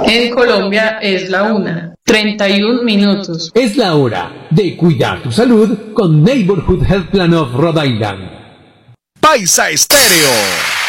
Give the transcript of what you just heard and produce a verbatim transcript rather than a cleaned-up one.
En Colombia es la una, treinta y un minutos. Es la hora de cuidar tu salud con Neighborhood Health Plan of Rhode Island. Paisa Estéreo.